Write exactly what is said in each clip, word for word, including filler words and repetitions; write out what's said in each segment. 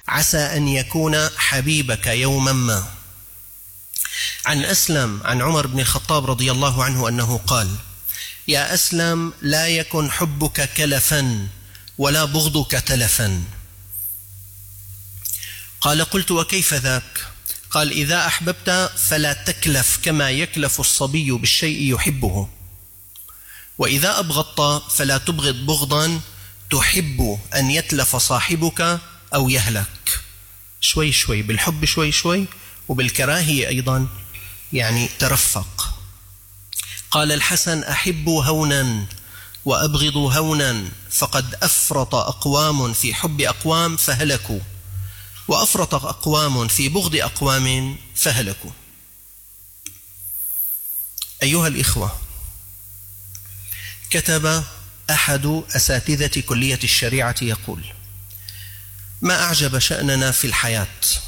عسى أن يكون حبيبك يوما ما. عن أسلم عن عمر بن الخطاب رضي الله عنه أنه قال: يا أسلم، لا يكن حبك كلفا ولا بغضك تلفا. قال: قلت: وكيف ذاك؟ قال: إذا أحببت فلا تكلف كما يكلف الصبي بالشيء يحبه، وإذا أبغضت فلا تبغض بغضا تحب أن يتلف صاحبك أو يهلك. شوي شوي، بالحب شوي شوي، وبالكراهية أيضا يعني ترفق. قال الحسن: أحبوا هونا وأبغضوا هونا، فقد أفرط أقوام في حب أقوام فهلكوا، وأفرط أقوام في بغض أقوام فهلكوا. أيها الإخوة، كتب أحد أساتذة كلية الشريعة يقول: ما أعجب شأننا في الحياة،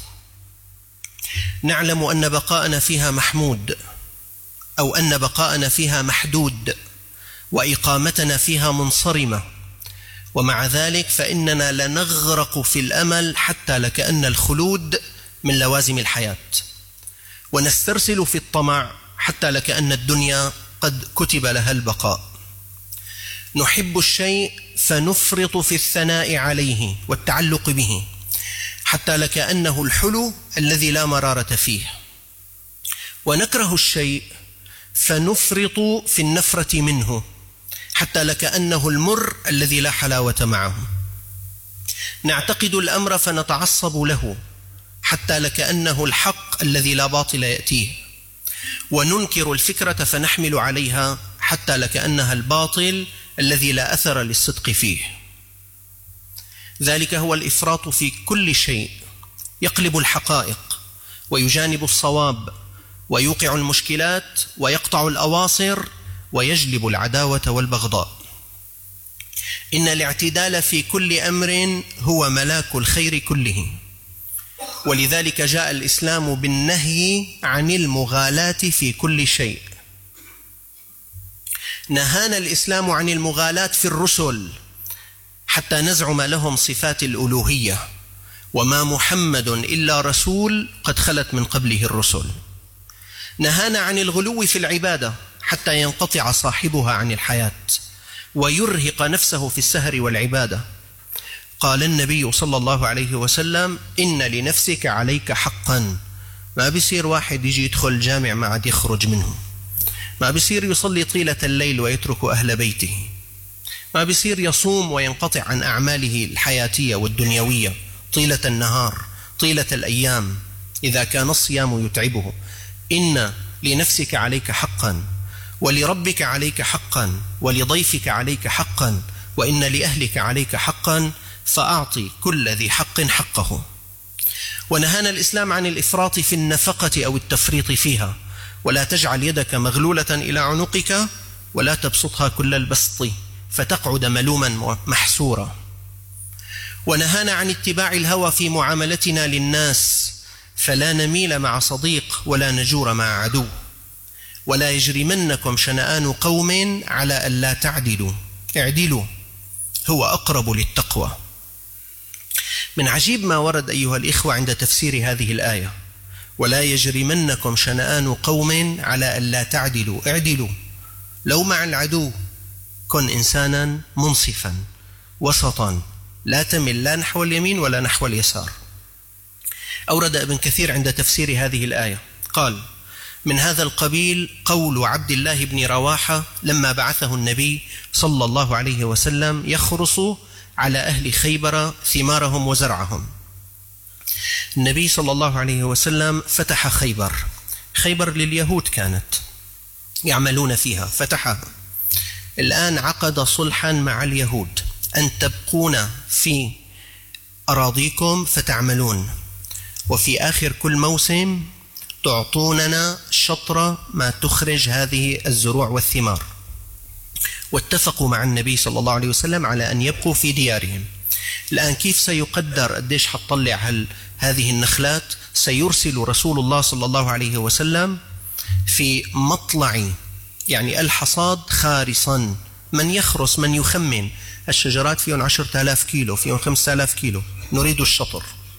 نعلم أن بقاءنا فيها محمود، أو أن بقاءنا فيها محدود، وإقامتنا فيها منصرمة، ومع ذلك فإننا لنغرق في الأمل حتى لكأن الخلود من لوازم الحياة، ونسترسل في الطمع حتى لكأن الدنيا قد كتب لها البقاء. نحب الشيء فنفرط في الثناء عليه والتعلق به حتى لكأنه الحلو الذي لا مرارة فيه، ونكره الشيء فنفرط في النفرة منه حتى لكأنه المر الذي لا حلاوة معه. نعتقد الأمر فنتعصب له حتى لكأنه الحق الذي لا باطل يأتيه، وننكر الفكرة فنحمل عليها حتى لكأنها الباطل الذي لا أثر للصدق فيه. ذلك هو الإفراط في كل شيء، يقلب الحقائق ويجانب الصواب، ويوقع المشكلات ويقطع الأواصر، ويجلب العداوة والبغضاء. إن الاعتدال في كل أمر هو ملاك الخير كله، ولذلك جاء الإسلام بالنهي عن المغالاة في كل شيء. نهانا الإسلام عن المغالاة في الرسل حتى نزعم لهم صفات الألوهية، وما محمد إلا رسول قد خلت من قبله الرسل. نهانا عن الغلو في العبادة حتى ينقطع صاحبها عن الحياة ويرهق نفسه في السهر والعبادة. قال النبي صلى الله عليه وسلم: إن لنفسك عليك حقا. ما بيصير واحد يجي يدخل الجامع ما عاد يخرج منه، ما بيصير يصلي طيلة الليل ويترك أهل بيته، ما بيصير يصوم وينقطع عن أعماله الحياتية والدنيوية طيلة النهار طيلة الأيام إذا كان الصيام يتعبه. إن لنفسك عليك حقا، ولربك عليك حقا، ولضيفك عليك حقا، وإن لأهلك عليك حقا، فأعطي كل ذي حق حقه. ونهانا الإسلام عن الإفراط في النفقة أو التفريط فيها، ولا تجعل يدك مغلولة إلى عنقك ولا تبسطها كل البسط فتقعد ملوما محسورا. ونهانا عن اتباع الهوى في معاملتنا للناس، فلا نميل مع صديق ولا نجور مع عدو. ولا يجرمنكم شنآن قوم على ألا تعدلوا، اعدلوا هو أقرب للتقوى. من عجيب ما ورد أيها الإخوة عند تفسير هذه الآية: ولا يجرمنكم شنآن قوم على ألا تعدلوا، اعدلوا. لو مع العدو كن إنسانا منصفا وسطا، لا تمل لا نحو اليمين ولا نحو اليسار. أورد ابن كثير عند تفسير هذه الآية قال: من هذا القبيل قول عبد الله بن رواحة لما بعثه النبي صلى الله عليه وسلم يخرص على أهل خيبر ثمارهم وزرعهم. النبي صلى الله عليه وسلم فتح خيبر، خيبر لليهود كانت يعملون فيها، فتحها. الآن عقد صلحا مع اليهود أن تبقون في أراضيكم فتعملون، وفي آخر كل موسم تعطوننا شطر ما تخرج هذه الزروع والثمار. واتفقوا مع النبي صلى الله عليه وسلم على أن يبقوا في ديارهم. الآن كيف سيقدر قديش حتطلع هذه النخلات؟ سيرسل رسول الله صلى الله عليه وسلم في مطلع يعني الحصاد خارصا، من يخرص من يخمن الشجرات فيهم عشرة آلاف كيلو، فيهم خمسة آلاف كيلو، نريد الشطر.